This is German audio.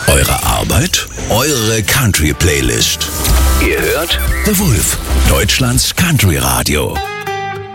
Eure Arbeit? Eure Country-Playlist. Ihr hört The Wolf, Deutschlands Country-Radio.